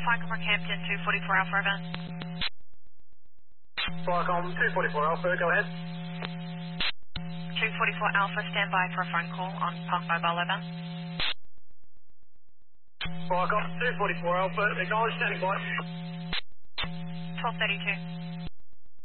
Falcon Rockhampton, 244 Alpha event. Falcon 244 Alpha, go ahead. 244 Alpha, stand by for a phone call on Pump Mobile event. Falcon 244 Alpha, acknowledge standing by. 1232.